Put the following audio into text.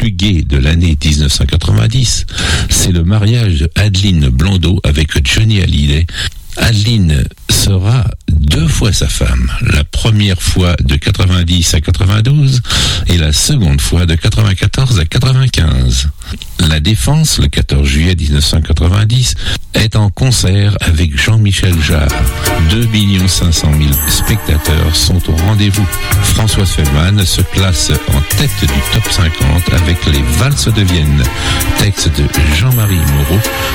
plus gai de l'année 1990, c'est le mariage d'Adeline Blondeau avec Johnny Hallyday. Adeline sera 2 fois sa femme, la première fois de 90 à 92 et la seconde fois de 94 à 95. La Défense, le 14 juillet 1990, est en concert avec Jean-Michel Jarre. 2 500 000 spectateurs sont au rendez-vous. Françoise Feldman se place en tête du top 50 avec les Valses de Vienne. Texte de Jean-Marie Moreau,